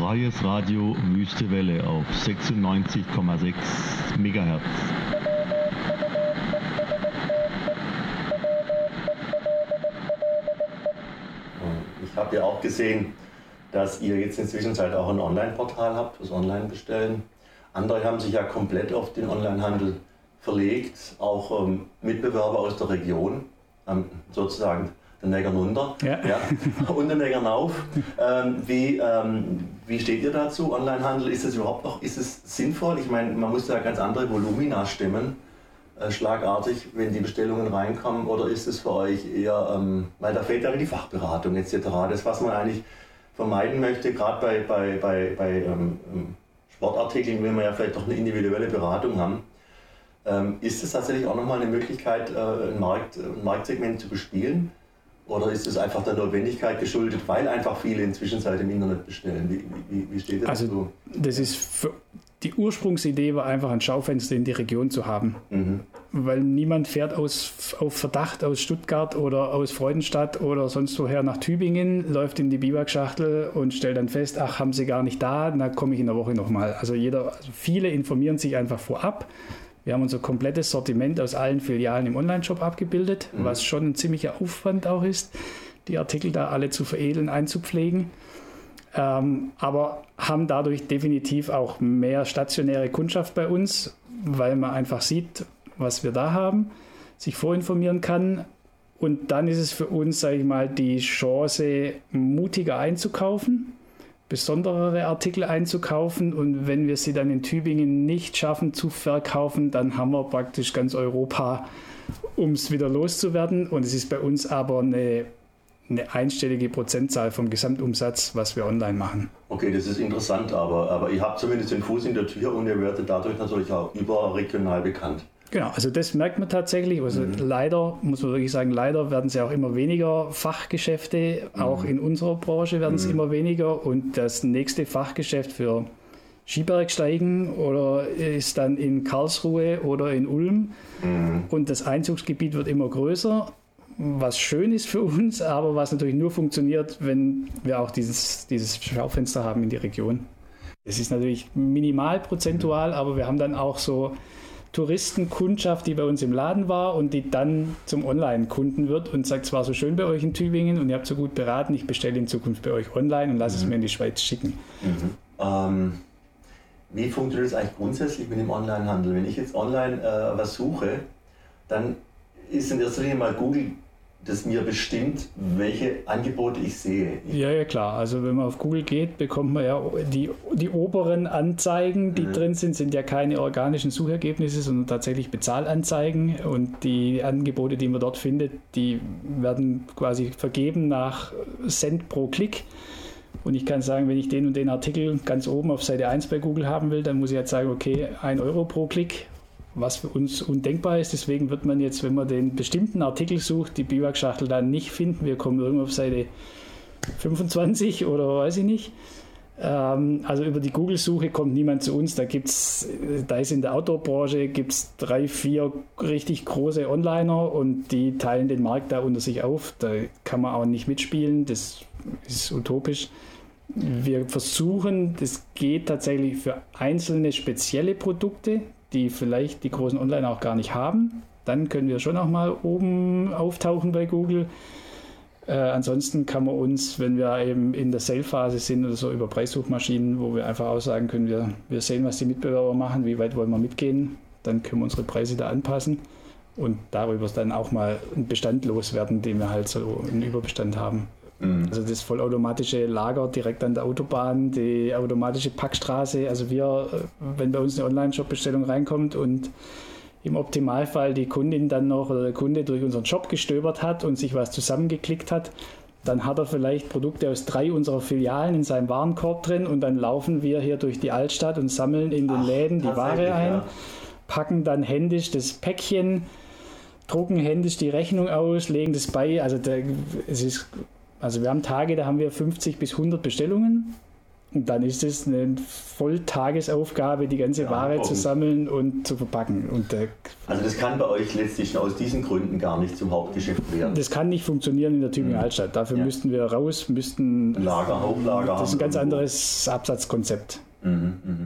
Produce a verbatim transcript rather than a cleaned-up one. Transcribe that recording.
Freies Radio Wüste Welle auf sechsundneunzig Komma sechs Megahertz. Ich habe ja auch gesehen, dass ihr jetzt inzwischen halt auch ein Online-Portal habt, das Online-Bestellen. Andere haben sich ja komplett auf den Onlinehandel verlegt, auch ähm, Mitbewerber aus der Region, ähm, sozusagen den Neckar runter ja. Ja, und den Neckar rauf. Ähm, wie, ähm, wie steht ihr dazu? Onlinehandel, ist es überhaupt noch ist es sinnvoll? Ich meine, man muss ja ganz andere Volumina stemmen, äh, schlagartig, wenn die Bestellungen reinkommen. Oder ist es für euch eher, ähm, weil da fehlt ja die Fachberatung et cetera. Das, was man eigentlich vermeiden möchte, gerade bei, bei, bei, bei ähm, Sportartikeln, will man ja vielleicht doch eine individuelle Beratung haben. Ähm, ist es tatsächlich auch nochmal eine Möglichkeit, äh, ein, Markt, ein Marktsegment zu bespielen? Oder ist es einfach der Notwendigkeit geschuldet, weil einfach viele inzwischen halt im Internet bestellen? Wie, wie, wie steht das also, dazu? Das ist für, die Ursprungsidee war einfach ein Schaufenster in die Region zu haben. Mhm. Weil niemand fährt aus, auf Verdacht aus Stuttgart oder aus Freudenstadt oder sonst woher nach Tübingen, läuft in die Biwakschachtel und stellt dann fest, ach, haben sie gar nicht da, dann komme ich in der Woche nochmal. Also, jeder, also viele informieren sich einfach vorab. Wir haben unser komplettes Sortiment aus allen Filialen im Onlineshop abgebildet, mhm. was schon ein ziemlicher Aufwand auch ist, die Artikel da alle zu veredeln, einzupflegen. Ähm, aber haben dadurch definitiv auch mehr stationäre Kundschaft bei uns, weil man einfach sieht, was wir da haben, sich vorinformieren kann. Und dann ist es für uns, sage ich mal, die Chance, mutiger einzukaufen, besondere Artikel einzukaufen, und wenn wir sie dann in Tübingen nicht schaffen zu verkaufen, dann haben wir praktisch ganz Europa, um es wieder loszuwerden, und es ist bei uns aber eine, eine einstellige Prozentzahl vom Gesamtumsatz, was wir online machen. Okay, das ist interessant, aber, aber ihr habt zumindest den Fuß in der Tür und ihr werdet dadurch natürlich auch überregional bekannt. Genau, also das merkt man tatsächlich. Also mhm. leider, muss man wirklich sagen, leider werden es ja auch immer weniger Fachgeschäfte. Mhm. Auch in unserer Branche werden es mhm. immer weniger. Und das nächste Fachgeschäft für Skibergsteigen oder ist dann in Karlsruhe oder in Ulm. Mhm. Und das Einzugsgebiet wird immer größer, was schön ist für uns, aber was natürlich nur funktioniert, wenn wir auch dieses, dieses Schaufenster haben in die Region. Es ist natürlich minimal prozentual, aber wir haben dann auch so Touristenkundschaft, die bei uns im Laden war und die dann zum Online-Kunden wird und sagt, es war so schön bei euch in Tübingen und ihr habt so gut beraten, ich bestelle in Zukunft bei euch online und lasse mhm. es mir in die Schweiz schicken. Mhm. Ähm, wie funktioniert es eigentlich grundsätzlich mit dem Onlinehandel? Wenn ich jetzt online äh, was suche, dann ist in erster Linie mal Google, das mir bestimmt, welche Angebote ich sehe. Ja, ja, klar. Also wenn man auf Google geht, bekommt man ja die, die oberen Anzeigen, die mhm. drin sind, sind ja keine organischen Suchergebnisse, sondern tatsächlich Bezahlanzeigen. Und die Angebote, die man dort findet, die werden quasi vergeben nach Cent pro Klick. Und ich kann sagen, wenn ich den und den Artikel ganz oben auf Seite eins bei Google haben will, dann muss ich halt sagen, okay, ein Euro pro Klick, was für uns undenkbar ist. Deswegen wird man jetzt, wenn man den bestimmten Artikel sucht, die Biwakschachtel dann nicht finden. Wir kommen irgendwo auf Seite fünfundzwanzig oder weiß ich nicht. Ähm, also über die Google-Suche kommt niemand zu uns. Da gibt's, da ist in der Outdoor-Branche gibt's drei, vier richtig große Onliner und die teilen den Markt da unter sich auf. Da kann man auch nicht mitspielen. Das ist utopisch. Wir versuchen, das geht tatsächlich für einzelne spezielle Produkte, die vielleicht die großen Online auch gar nicht haben. Dann können wir schon auch mal oben auftauchen bei Google. Äh, ansonsten kann man uns, wenn wir eben in der Sale-Phase sind oder so, über Preissuchmaschinen, wo wir einfach auch sagen können, wir, wir sehen, was die Mitbewerber machen, wie weit wollen wir mitgehen, dann können wir unsere Preise da anpassen und darüber dann auch mal einen Bestand loswerden, den wir halt so einen Überbestand haben. Also das vollautomatische Lager direkt an der Autobahn, die automatische Packstraße. Also wir, wenn bei uns eine Online-Shop-Bestellung reinkommt und im Optimalfall die Kundin dann noch oder der Kunde durch unseren Shop gestöbert hat und sich was zusammengeklickt hat, dann hat er vielleicht Produkte aus drei unserer Filialen in seinem Warenkorb drin und dann laufen wir hier durch die Altstadt und sammeln in den Ach, Läden die Ware ein, ja. packen dann händisch das Päckchen, drucken händisch die Rechnung aus, legen das bei. Also da, es ist Also wir haben Tage, da haben wir fünfzig bis hundert Bestellungen Und dann ist es eine Volltagesaufgabe, die ganze Ja, Ware zu und- sammeln und zu verpacken. Und äh, Also das kann bei euch letztlich aus diesen Gründen gar nicht zum Hauptgeschäft werden. das kann nicht funktionieren in der Tübinger Altstadt. Dafür Ja. müssten wir raus, müssten. Lager, Hochlager. Das ist ein ganz haben irgendwo. anderes Absatzkonzept. Mhm, mhm.